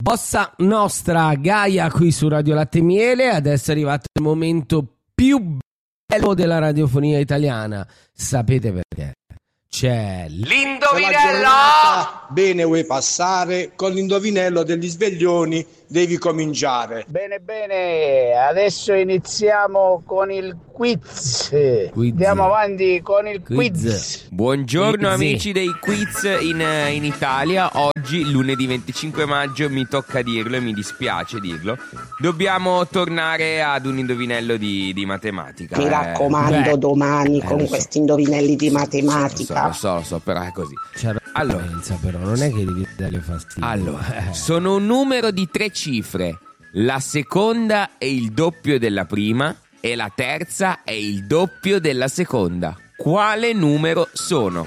Bossa Nostra, Gaia qui su Radio Latte e Miele. Adesso è arrivato il momento più bello della radiofonia italiana. Sapete perché? C'è l'indovinello! Bene, vuoi passare? Con l'indovinello degli sveglioni devi cominciare. Bene, adesso iniziamo con il quiz. Andiamo avanti con il quiz. Buongiorno amici dei quiz in Italia. Oggi, lunedì 25 maggio, mi tocca dirlo e mi dispiace dirlo. Dobbiamo tornare ad un indovinello di matematica. Mi raccomando, domani con questi indovinelli di matematica. Lo so, però è così. Allora, però non è che devi dare fastidio. Allora, sono un numero di 3 cifre. La seconda è il doppio della prima e la terza è il doppio della seconda. Quale numero sono?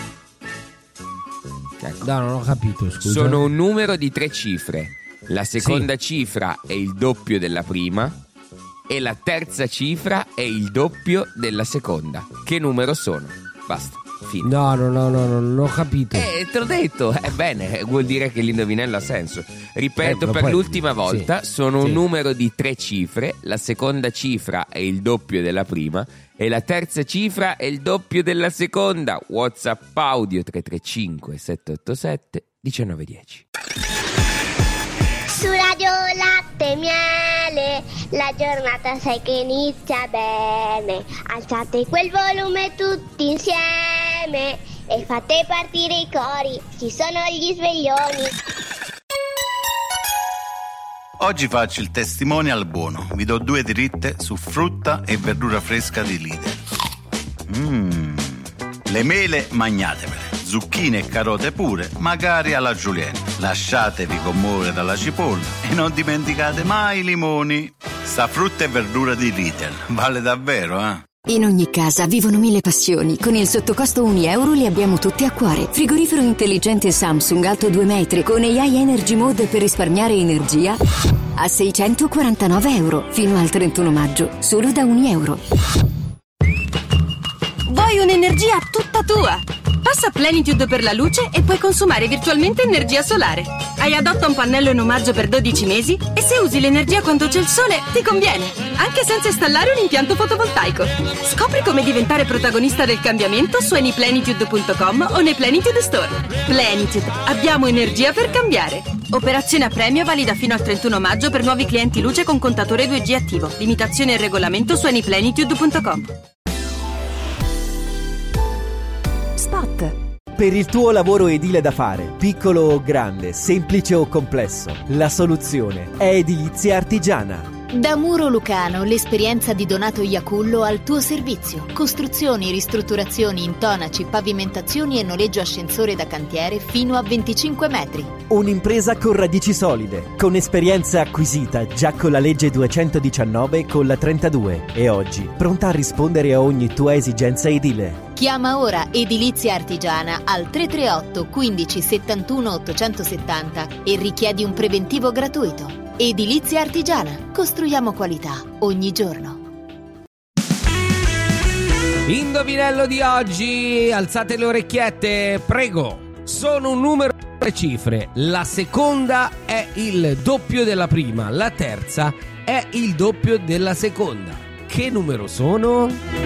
Ecco. No, non ho capito, scusa. Sono un numero di 3 cifre. La seconda cifra è il doppio della prima e la terza cifra è il doppio della seconda. Che numero sono? Basta. Fine. No, non ho capito. Te l'ho detto. Bene, vuol dire che l'indovinello ha senso. Ripeto per l'ultima volta. Sono un numero di 3 cifre. La seconda cifra è il doppio della prima e la terza cifra è il doppio della seconda. WhatsApp audio 335 787 1910. Su Radio Latte e Miele, la giornata sai che inizia bene. Alzate quel volume tutti insieme e fate partire i cori, ci sono gli sveglioni. Oggi faccio il testimonial buono. Vi do 2 dritte su frutta e verdura fresca di Lidl. Le mele magnatevele, zucchine e carote pure, magari alla julienne. Lasciatevi commuovere dalla cipolla e non dimenticate mai i limoni. Sta frutta e verdura di Lidl vale davvero, eh? In ogni casa vivono 1000 passioni. Con il sottocosto €1 li abbiamo tutte a cuore. Frigorifero intelligente Samsung alto 2 metri con AI Energy Mode per risparmiare energia a €649 fino al 31 maggio, solo da €1. Vuoi un'energia tutta tua? Passa a Plenitude per la luce e puoi consumare virtualmente energia solare. Hai adotta un pannello in omaggio per 12 mesi e se usi l'energia quando c'è il sole ti conviene, anche senza installare un impianto fotovoltaico. Scopri come diventare protagonista del cambiamento su anyplenitude.com o nei Plenitude Store. Plenitude, abbiamo energia per cambiare. Operazione a premio valida fino al 31 maggio per nuovi clienti luce con contatore 2G attivo. Limitazione e regolamento su anyplenitude.com. Spot. Per il tuo lavoro edile da fare, piccolo o grande, semplice o complesso, la soluzione è Edilizia Artigiana. Da Muro Lucano l'esperienza di Donato Iacullo al tuo servizio. Costruzioni, ristrutturazioni, intonaci, pavimentazioni e noleggio ascensore da cantiere fino a 25 metri. Un'impresa con radici solide, con esperienza acquisita già con la legge 219 e con la 32 e oggi pronta a rispondere a ogni tua esigenza edile. Chiama ora Edilizia Artigiana al 338 15 71 870 e richiedi un preventivo gratuito. Edilizia Artigiana. Costruiamo qualità ogni giorno. Indovinello di oggi. Alzate le orecchiette, prego. Sono un numero di 3 cifre. La seconda è il doppio della prima. La terza è il doppio della seconda. Che numero sono?